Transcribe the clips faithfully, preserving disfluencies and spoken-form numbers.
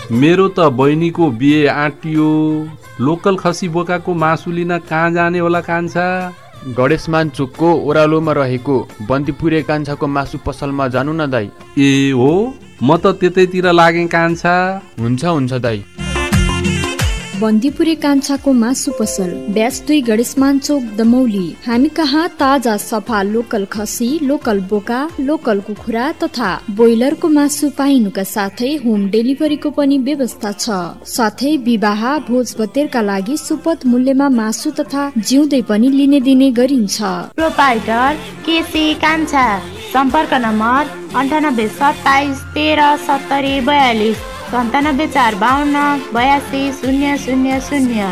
मेरो त बहिनीको बिहे आँटियो। लोकल खसी बोकाको मासु लिन कहाँ जाने होला कान्छा? गणेशमान चोकको ओह्रालोमा रहेको बन्दीपुरे कान्छाको मासु पसलमा जानु न दाई। ए हो, म त त्यतैतिर लागेँ कान्छा। हुन्छ हुन्छ दाई। बन्दीपुरे कान्छाको मासु पसल, ब्यास दुई गणेशमान चोक दमौली। हामी कहाँ ताजा सफा लोकल खसी, लोकल बोका, लोकल कुखुरा तथा ब्रोइलरको मासु पाइनुका साथै होम डेलिभरीको पनि व्यवस्था छ। साथै विवाह भोज भतेरका लागि सुपथ मूल्यमा मासु तथा जिउँदै पनि लिने दिने गरिन्छ। प्रोपाइटर केसी कान्छा, सम्पर्क नम्बर अन्ठानब्बे सत्ताइस तेह्र सत्तरी बयालिस सन्तानब्बे चार बाहन्न बयासी शून्य शून्य शून्य।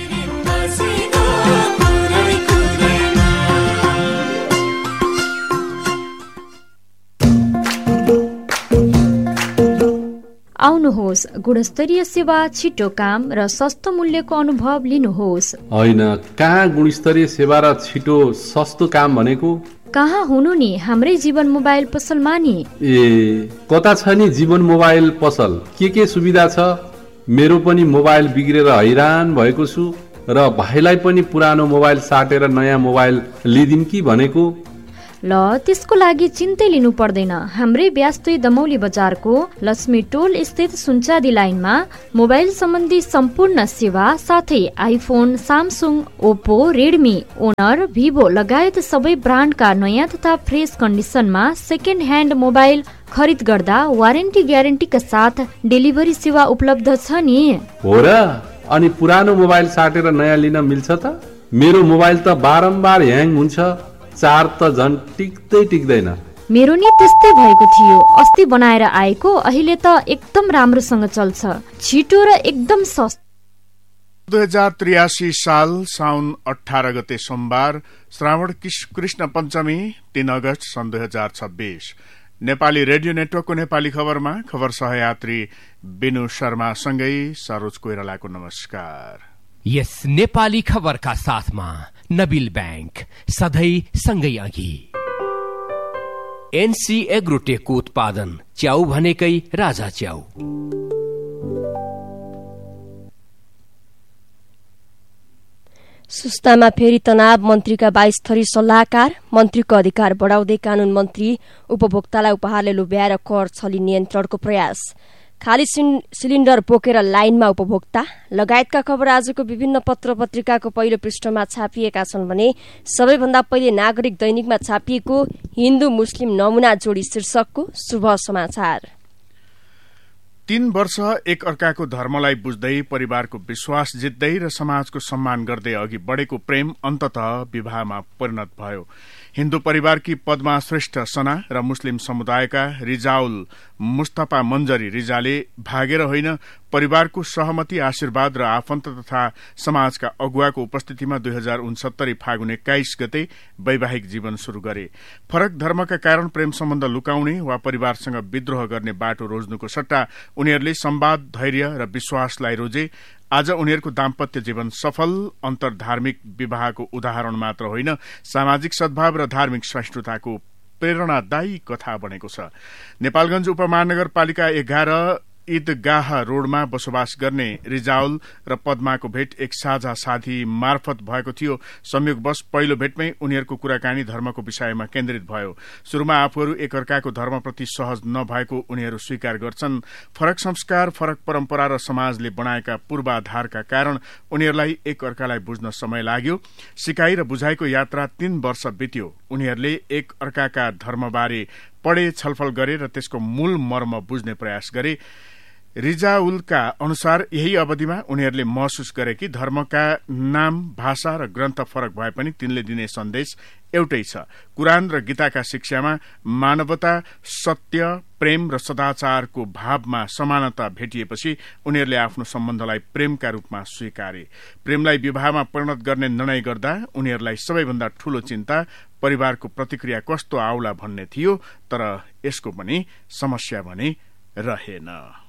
आउनुहोस्, गुणस्तरीय सेवा, छिटो काम र सस्तो मूल्यको अनुभव लिनुहोस्। होइन, कहाँ गुणस्तरीय सेवा र छिटो सस्तो काम भनेको? कहाँ हुनु नि, हाम्रै जीवन मोबाइल पसलमा नि। ए कता छ नि जीवन मोबाइल पसल? के के सुविधा छ? मेरो पनि मोबाइल बिग्रेर हैरान भएको छु र भाइलाई पनि पुरानो मोबाइल साटेर नयाँ मोबाइल लिदिम कि भनेको। ल, त्यसको लागि चिन्तै लिनु पर्दैन। हाम्रै ब्यास्तै दमौली बजारको लक्ष्मी टोल स्थित सुनचादी लाइनमा मोबाइल सम्बन्धी सम्पूर्ण सेवा साथै iPhone, Samsung, Oppo, Redmi, owner, Vivo लगायत सबै ब्रान्डका नयाँ तथा फ्रेस कन्डिसनमा सेकेन्ड ह्यान्ड मोबाइल खरिद गर्दा वारेन्टी ग्यारेन्टीका साथ डेलिभरी सेवा उपलब्ध छ नि। हो र? अनि पुरानो मोबाइल साटेर नयाँ लिन मिल्छ त? मेरो मोबाइल त बारम्बार ह्याङ हुन्छ, चार्ज त झन् टिक्दै टिक्दैन। मेरो नि त्यस्तै भएको थियो। अस्ति बनाएर आएको, अहिले त एकदम राम्रोसँग चल्छ, छिटो र एकदम सस्तो। दुई हजार त्रियासी साल साउन अठारह गते सोमबार, श्रावण कृष्ण पञ्चमी, तीन अगस्त सन् दुई हजार छब्बीस। नेपाली रेडियो नेटवर्कको नेपाली खबरमा खबर सहयात्री बिनु शर्मा सँगै सरोज कोइरालाको नमस्कार। यस नेपाली खबरका साथमा नबिल बैंक, सधैँ सँगै अघि। एनसी एग्रोटेकको उत्पादन, च्याउ भनेकै राजा च्याउ। सुस्तामा फेरि तनाव, मन्त्रीका बाइस थरी सल्लाहकार। मन्त्रीको अधिकार बढाउँदै कानून मन्त्री उपभोक्तालाई उपहारले लुभ्याएर कर छली नियन्त्रणको प्रयास। खाली सिलिण्डर बोकेर लाइनमा उपभोक्ता लगायतका खबर आजको विभिन्न पत्र पत्रिकाको पहिलो पृष्ठमा छापिएका छन् भने सबैभन्दा पहिले नागरिक दैनिकमा छापिएको हिन्दू मुस्लिम नमुना जोडी शीर्षकको शुभ समाचार। तीन वर्ष एक अर्काको धर्मलाई बुझ्दै, परिवारको विश्वास जित्दै र समाजको सम्मान गर्दै अघि बढेको प्रेम अन्ततः विवाहमा परिणत भयो। हिन्दू परिवारकी पद्मा श्रेष्ठ सना र मुस्लिम समुदायका रिजाउल मुस्तफा मन्जरी रिजाले भागेर होइन, परिवारको सहमति, आशीर्वाद र आफन्त तथा समाजका अगुवाको उपस्थितिमा दुई हजार उनसत्तरी फागुन एक्काइस गते वैवाहिक जीवन शुरू गरे। फरक धर्मका कारण प्रेम सम्बन्ध लुकाउने वा परिवारसँग विद्रोह गर्ने बाटो रोज्नुको सट्टा उनीहरूले संवाद, धैर्य र विश्वासलाई रोजे। आज उनीहरूको दाम्पत्य जीवन सफल, अन्तर्धार्मिक विवाहको उदाहरण मात्र होइन, सामाजिक सद्भाव र धार्मिक सहिष्णुताको प्रेरणादायी कथा बनेको छ। नेपालगञ्ज उपमहानगरपालिका एघार ईदगाह रोडमा बसोबास गर्ने रिजाउल र पद्माको भेट एक साझा साथी मार्फत भएको थियो। संयोगवश पहिलो भेटमै उनीहरूको कुराकानी धर्मको विषयमा केन्द्रित भयो। शुरूमा आफूहरू एकअर्काको धर्मप्रति सहज नभएको उनीहरू स्वीकार गर्छन्। फरक संस्कार, फरक परम्परा र समाजले बनाएका पूर्वाधारका कारण उनीहरूलाई एक अर्कालाई बुझ्न समय लाग्यो। सिकाइ र बुझाइको यात्रा तीन वर्ष बित्यो। उनीहरूले एक अर्काका धर्मबारे पढे, छलफल गरे र त्यसको मूल मर्म बुझ्ने प्रयास गरे। रिजाउलका अनुसार यही अवधिमा उनीहरूले महसुस गरे कि धर्मका नाम, भाषा र ग्रन्थ फरक भए पनि तिनले दिने सन्देश एउटै छ। कुरान र गीताका शिक्षामा मानवता, सत्य, प्रेम र सदाचारको भावमा समानता भेटिएपछि उनीहरूले आफ्नो सम्बन्धलाई प्रेमका रूपमा स्वीकारे। प्रेमलाई विवाहमा परिणत गर्ने निर्णय गर्दा उनीहरूलाई सबैभन्दा ठूलो चिन्ता परिवारको प्रतिक्रिया कस्तो आउला भन्ने थियो, तर यसको पनि समस्या भने रहेन।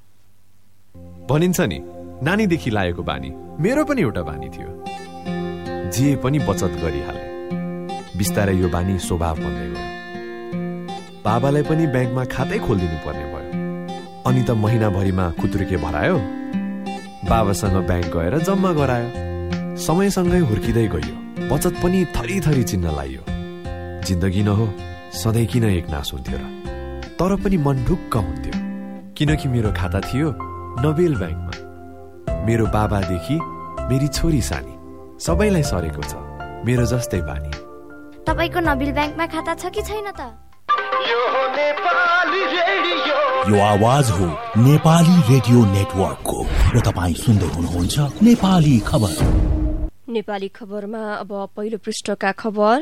भनिन्छ नि, नानीदेखि लागेको बानी मेरो पनि एउटा बानी थियो। जे पनि बचत गरिहाले। बिस्तारै यो बानी स्वभाव बन्दै गयो। बाबालाई पनि ब्याङ्कमा खातै खोलिदिनु पर्ने भयो। अनि त महिनाभरिमा खुत्रुके भरायो, बाबासँग ब्याङ्क गएर जम्मा गरायो। समयसँगै हुर्किँदै गयो, बचत पनि थरी थरी चिन्न लाइयो। जिन्दगी न हो, सधैँ किन एक नास हुन्थ्यो र? तर पनि मन ढुक्क हुन्थ्यो, किनकि मेरो खाता थियो नोबेल ब्याङ्कमा। मेरो बाबादेखि मेरी छोरी सानी सबैलाई सरेको छ मेरो जस्तै बानी। तपाईको नोबेल ब्याङ्कमा खाता छ कि छैन त? यो आवाज हो नेपाली रेडियो नेटवर्कको र तपाईँ सुन्दै हुनुहुन्छ नेपाली खबर। नेपाली खबरमा अब पहिलो पृष्ठका खबर।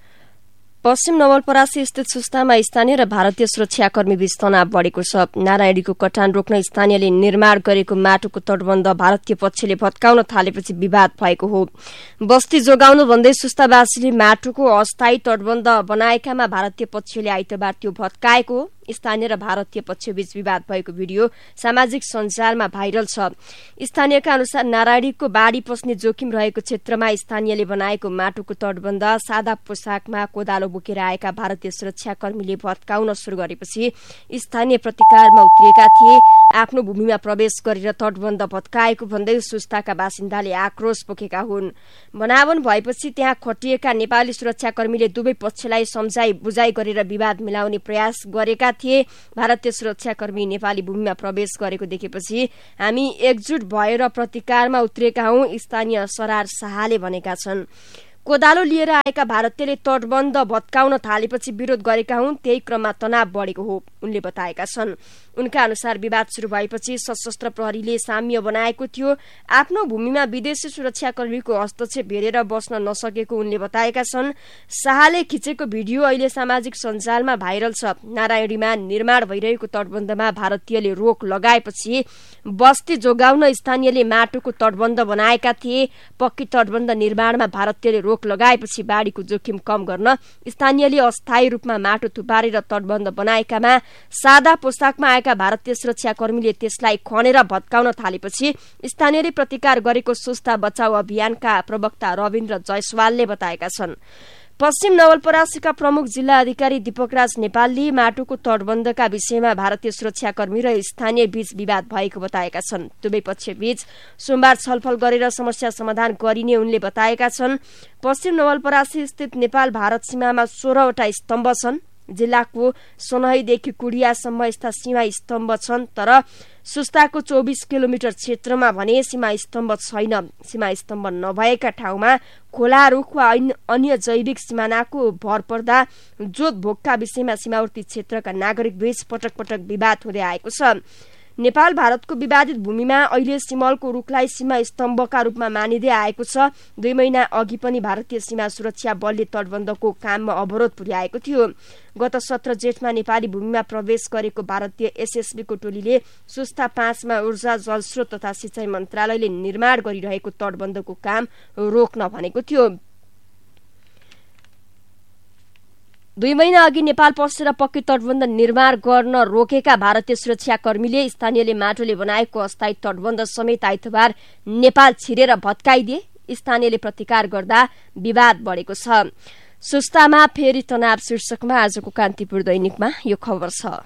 पश्चिम नवलपरासी स्थित सुस्तामा स्थानीय र भारतीय सुरक्षाकर्मी बीच तनाव बढ़ेको छ। नारायणीको कटान रोक्न स्थानीयले निर्माण गरेको माटोको तटबन्ध भारतीय पक्षले भत्काउन थालेपछि विवाद भएको हो। बस्ती जोगाउनु भन्दै सुस्तावासीले माटोको अस्थायी तटबन्ध बनाएकामा भारतीय पक्षले आइतबार त्यो भत्काएको स्थानीय र भारतीय पक्षबीच विवाद भएको भिडियो सामाजिक सञ्जालमा भाइरल छ। स्थानीयका अनुसार नारायणीको बाढ़ी पस्ने जोखिम रहेको क्षेत्रमा स्थानीयले बनाएको माटोको तटबन्ध सादा पोसाकमा कोदालो बोकेर आएका भारतीय सुरक्षाकर्मीले भत्काउन शुरू गरेपछि स्थानीय प्रतिकारमा उत्रिएका थिए। आफ्नो भूमिमा प्रवेश गरेर तटबन्ध भत्काएको भन्दै सुस्ताका बासिन्दाले आक्रोश पोखेका हुन्। बनावन भएपछि त्यहाँ खटिएका नेपाली सुरक्षाकर्मीले दुवै पक्षलाई सम्झाई बुझाइ गरेर विवाद मिलाउने प्रयास गरेका थिए। भारतीय सुरक्षाकर्मी नेपाली भूमिमा प्रवेश गरेको देखेपछि हामी एकजुट भएर प्रतिकारमा उत्रेका हौं, स्थानीय सरार शाहले भनेका छन्। कोदालो लिएर आएका भारतीयले तटबन्ध भत्काउन थालेपछि विरोध गरेका हुन्, त्यही क्रममा तनाव बढ़ेको हो उनले बताएका छन्। उनका अनुसार विवाद शुरू भएपछि सशस्त्र प्रहरीले साम्य बनाएको थियो। आफ्नो भूमिमा विदेशी सुरक्षाकर्मीको हस्तक्षेप हेरेर बस्न नसकेको उनले बताएका छन्। शाहले खिचेको भिडियो अहिले सामाजिक सञ्जालमा भाइरल छ। नारायणीमा निर्माण भइरहेको तटबन्धमा भारतीयले रोक लगाएपछि बस्ती जोगाउन स्थानीयले माटोको तटबन्ध बनाएका थिए। पक्की तटबन्ध निर्माणमा भारतीयले रोक लगाएपछि बाढ़ीको जोखिम कम गर्न स्थानीयले अस्थायी रूपमा माटो थुपारेर तटबन्ध बनाएकामा सादा पोसाकमा आएका भारतीय सुरक्षाकर्मीले त्यसलाई खनेर भत्काउन थालेपछि स्थानीयले प्रतिकार गरेको सुस्ता बचाउ अभियानका प्रवक्ता रविन्द्र जयसवालले बताएका छन्। पश्चिम नवलपरासीका प्रमुख जिल्ला अधिकारी दीपकराज नेपालले माटोको तटबन्धका विषयमा भारतीय सुरक्षाकर्मी र स्थानीय बीच विवाद भएको बताएका छन्। दुवै पक्षबीच सोमबार छलफल गरेर समस्या समाधान गरिने उनले बताएका छन्। पश्चिम नवलपरासी स्थित नेपाल भारत सीमामा सोह्रवटा स्तम्भ छन्। जिल्लाको सोनहीदेखि कुडियासम्म यस्ता सीमा स्तम्भ छन्, तर सुस्ताको चौबिस किलोमिटर क्षेत्रमा भने सीमा स्तम्भ छैन। सीमा स्तम्भ नभएका ठाउँमा खोला रुख वा अन्य जैविक सिमानाको भर पर्दा जोत भोगका विषयमा सीमावर्ती क्षेत्रका नागरिक बीच पटक पटक विवाद हुँदै आएको छ। नेपाल भारतको विवादित भूमिमा अहिले सिमलको रुखलाई सीमा स्तम्भका रूपमा मानिँदै आएको छ। दुई महिना अघि पनि भारतीय सीमा सुरक्षा बलले तटबन्धको काममा अवरोध पुर्याएको थियो। गत सत्र जेठमा नेपाली भूमिमा प्रवेश गरेको भारतीय एसएसबीको टोलीले सुस्ता पाँचमा ऊर्जा जलस्रोत तथा सिंचाई मन्त्रालयले निर्माण गरिरहेको तटबन्धको काम रोक्न भनेको थियो। दुई महिना अघि नेपाल पसेर पक्की तटबन्ध निर्माण गर्न रोकेका भारतीय सुरक्षाकर्मीले स्थानीयले माटोले बनाएको अस्थायी तटबन्ध समेत आइतबार नेपाल छिरेर भत्काइदिए। स्थानीयले प्रतिकार गर्दा विवाद बढ़ेको छ। सुस्तामा फेरि तनाव शीर्षकमा आजको कान्तिपुर दैनिकमा यो खबर छ।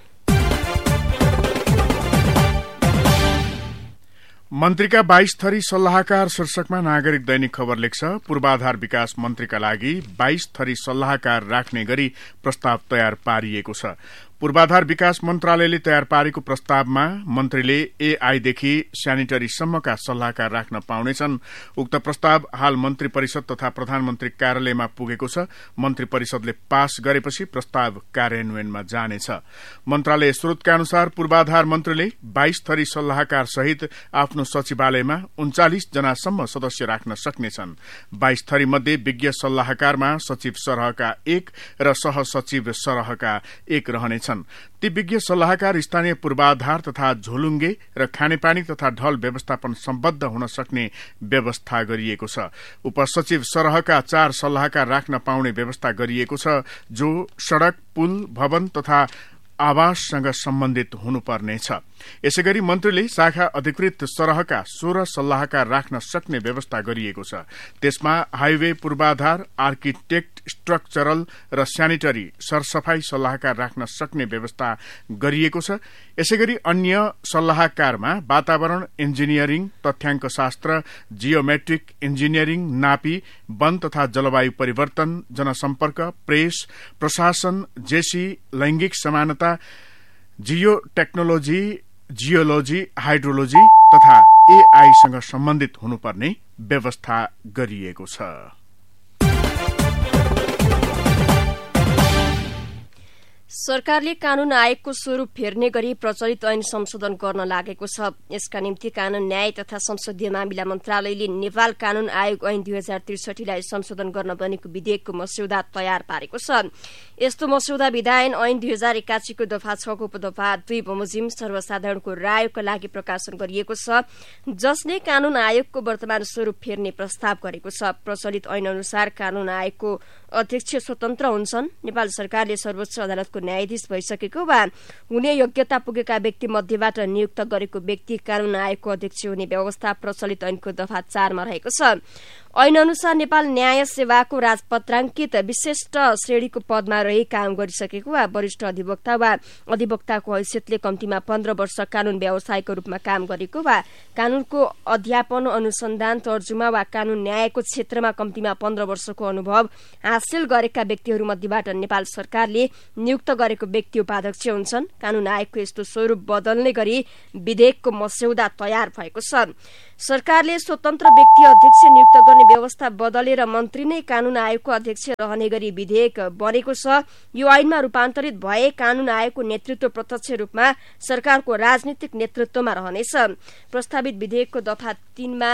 मन्त्रीका बाइस थरी सल्लाहकार शीर्षकमा नागरिक दैनिक खबर लेख्छ। पूर्वाधार विकास मन्त्रीका लागि बाइस थरी सल्लाहकार राख्ने गरी प्रस्ताव तयार पारिएको छ। पूर्वाधार विकास मन्त्रालयले तयार पारेको प्रस्तावमा मन्त्रीले एआईदेखि स्यानिटरीसम्मका सल्लाहकार राख्न पाउनेछन्। उक्त प्रस्ताव हाल मन्त्री परिषद तथा प्रधानमन्त्री कार्यालयमा पुगेको छ। मन्त्री परिषदले पास गरेपछि प्रस्ताव कार्यान्वयनमा जानेछ। मन्त्रालय स्रोतका अनुसार पूर्वाधार मन्त्रीले बाइस थरी सल्लाहकार सहित आफ्नो सचिवालयमा उन्चालिस जनासम्म सदस्य राख्न सक्नेछन्। बाइस थरी मध्ये विज्ञ सल्लाहकारमा सचिव सरहका एक र सहसचिव सरहका एक रहनेछन्। ती विज्ञ सल्लाहकार स्थानीय पूर्वाधार तथा झोलुङ्गे र खानेपानी तथा ढल व्यवस्थापन सम्बद्ध हुन सक्ने व्यवस्था गरिएको छ। उपसचिव सरहका चार सल्लाहकार राख्न पाउने व्यवस्था गरिएको छ, जो सड़क, पुल, भवन तथा आवाससँग सम्बन्धित हुनुपर्नेछ। यसैगरी मन्त्रीले शाखा अधिकृत सरहका सोह्र सल्लाहकार राख्न सक्ने व्यवस्था गरिएको छ। त्यसमा हाइवे पूर्वाधार, आर्किटेक्ट, स्ट्रक्चरल र स्यानिटरी सरसफाई सल्लाहकार राख्न सक्ने व्यवस्था गरिएको छ। यसैगरी अन्य सल्लाहकारमा वातावरण इन्जिनियरिङ, तथ्याङ्क शास्त्र, जियोमेट्रिक इन्जिनियरिङ, नापी, वन तथा जलवायु परिवर्तन, जनसम्पर्क, प्रेस, प्रशासन, जेसी, लैंगिक समानता, जियो टेक्नोलोजी, जियोलोजी, हाइड्रोलोजी तथा एआईसँग सम्बन्धित हुनुपर्ने व्यवस्था गरिएको छ। सरकारले कानून आयोगको स्वरूप फेर्ने गरी प्रचलित ऐन संशोधन गर्न लागेको छ। यसका निम्ति कानून, न्याय तथा संसदीय मामिला मन्त्रालयले नेपाल कानून आयोग ऐन दुई हजार त्रिसठीलाई संशोधन गर्न बनेको विधेयकको मस्यौदा तयार पारेको छ। यस्तो मस्यौदा विधायन ऐन दुई हजार एकासीको दफा छको उपदफा दुई बमोजिम सर्वसाधारणको रायका लागि प्रकाशन गरिएको छ, जसले कानून आयोगको वर्तमान स्वरूप फेर्ने प्रस्ताव गरेको छ। प्रचलित ऐन अनुसार कानून आयोगको अध्यक्ष स्वतन्त्र हुन्छन्। नेपाल सरकारले सर्वोच्च अदालतको न्यायाधीश भइसकेको वा हुने योग्यता पुगेका व्यक्ति मध्येबाट नियुक्त गरेको व्यक्ति कानून आयोगको अध्यक्ष हुने व्यवस्था प्रचलित ऐनको दफा चारमा रहेको छ। ऐन अनुसार नेपाल न्याय सेवाको राजपत्राङ्कित विशिष्ट श्रेणीको पदमा रही काम गरिसकेको वा वरिष्ठ अधिवक्ता वा अधिवक्ताको हैसियतले कम्तीमा पन्ध्र वर्ष कानून व्यवसायको रूपमा काम गरेको वा कानूनको अध्यापन, अनुसन्धान, तर्जुमा वा कानून न्यायको क्षेत्रमा कम्तीमा पन्ध्र वर्षको अनुभव हासिल गरेका व्यक्तिहरू मध्येबाट नेपाल सरकारले नियुक्त गरेको व्यक्ति उपाध्यक्ष हुन्छन्। कानून आयोगको यस्तो स्वरूप बदल्ने गरी विधेयकको मस्यौदा तयार भएको छ। सरकारले स्वतन्त्र व्यक्ति अध्यक्ष नियुक्त गर्ने व्यवस्था बदलेर मन्त्री नै कानून आयोगको अध्यक्ष रहने गरी विधेयक बनेको छ। यो ऐनमा रूपान्तरित भए कानून आयोगको नेतृत्व प्रत्यक्ष रूपमा सरकारको राजनीतिक नेतृत्वमा रहनेछ। प्रस्तावित विधेयकको दफा तीनमा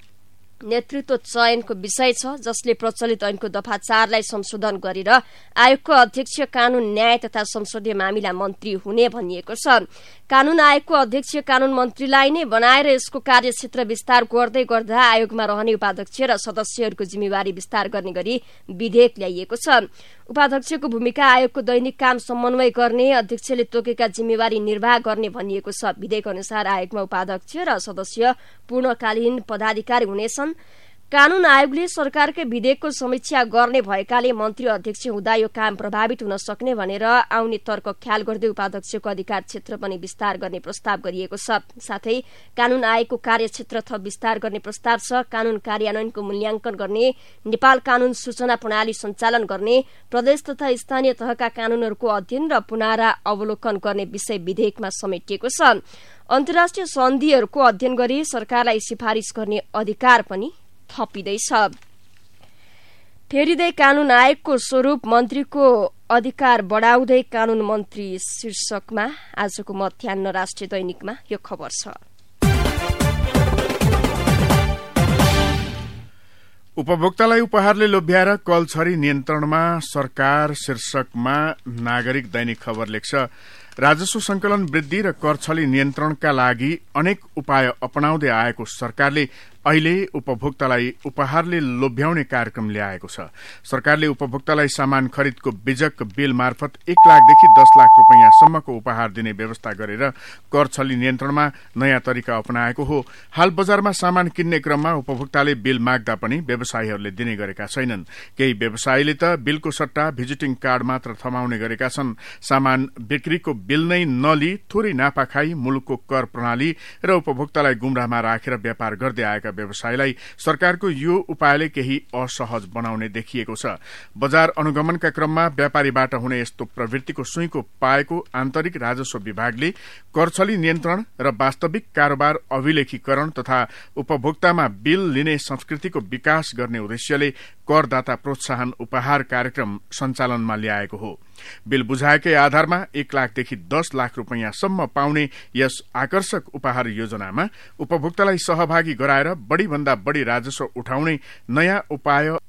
नेतृत्व चयनको विषय छ, जसले प्रचलित ऐनको दफा चारलाई संशोधन गरेर आयोगको अध्यक्ष कानून, न्याय तथा संसदीय मामिला मन्त्री हुने भनिएको छ। कानून आयोगको अध्यक्ष कानून मन्त्रीलाई नै बनाएर यसको कार्यक्षेत्र विस्तार गर्दै गर्दा आयोगमा रहने उपाध्यक्ष र सदस्यहरूको जिम्मेवारी विस्तार गर्ने गरी विधेयक ल्याइएको छ। उपाध्यक्षको भूमिका आयोगको दैनिक काम समन्वय गर्ने, अध्यक्षले तोकेका जिम्मेवारी निर्वाह गर्ने भनिएको छ। विधेयक अनुसार आयोगमा उपाध्यक्ष र सदस्य पूर्णकालीन पदाधिकारी हुनेछन्। कानून आयोगले सरकारकै विधेयकको समीक्षा गर्ने भएकाले मन्त्री अध्यक्ष हुँदा यो काम प्रभावित हुन सक्ने भनेर आउने तर्क ख्याल गर्दै उपाध्यक्षको अधिकार क्षेत्र पनि विस्तार गर्ने प्रस्ताव गरिएको छ। साथै कानून आयोगको कार्यक्षेत्र थप विस्तार गर्ने प्रस्ताव छ। कानून कार्यान्वयनको मूल्याङ्कन गर्ने, नेपाल कानून सूचना प्रणाली सञ्चालन गर्ने, प्रदेश तथा स्थानीय तहका कानूनहरूको अध्ययन र पुनरा अवलोकन गर्ने विषय विधेयकमा समेटिएको छ। अन्तर्राष्ट्रिय सन्धिहरूको अध्ययन गरी सरकारलाई सिफारिश गर्ने अधिकार पनि थपिँदैछ। फेरिँदै कानून आयोगको स्वरूप, मन्त्रीको अधिकार बढाउँदै कानून मन्त्री शीर्षकमा आजको मध्याह्न राष्ट्रिय दैनिकमा यो खबर छ। उपभोक्तालाई उपहारले लोभ्याएर कल छरी नियन्त्रणमा सरकार शीर्षकमा नागरिक दैनिक खबर लेख्छ। राजस्व संकलन वृद्धि र कर छली नियन्त्रणका लागि अनेक उपाय अपनाउँदै आएको सरकारले अहिले उपभोक्तालाई उपहारले लोभ्याउने कार्यक्रम ल्याएको छ। सरकारले उपभोक्तालाई सामान खरिदको बिजक बिल मार्फत एक लाखदेखि दस लाख रूपियाँसम्मको उपहार दिने व्यवस्था गरेर कर छली नियन्त्रणमा नयाँ तरिका अपनाएको हो। हाल बजारमा सामान किन्ने क्रममा उपभोक्ताले बिल माग्दा पनि व्यवसायीहरूले दिने गरेका छैनन्। केही व्यवसायीले त बिलको सट्टा भिजिटिङ कार्ड मात्र थमाउने गरेका छन्। सामान बिक्रीको बिल नै नलि थोरै नाफा खाई मुलुकको कर प्रणाली र उपभोक्तालाई गुमराहमा राखेर व्यापार गर्दै आएका व्यवसायीलाई सरकारको यो उपायले केही असहज बनाउने देखिएको छ। बजार अनुगमनका क्रममा व्यापारीबाट हुने यस्तो प्रवृत्तिको सुइँको पाएको आन्तरिक राजस्व विभागले करछली नियन्त्रण र वास्तविक कारोबार अभिलेखीकरण तथा उपभोक्तामा बिल लिने संस्कृतिको विकास गर्ने उद्देश्यले करदाता प्रोत्साहन उपहार कार्यक्रम सञ्चालनमा ल्याएको हो। बिल बुझाएकै आधारमा एक लाखदेखि दस लाख रूपियाँसम्म पाउने यस आकर्षक उपहार योजनामा उपभोक्तालाई सहभागी गराएर बढ़ी भन्दा बढ़ी राजस्व उठाउने नयाँ उपाय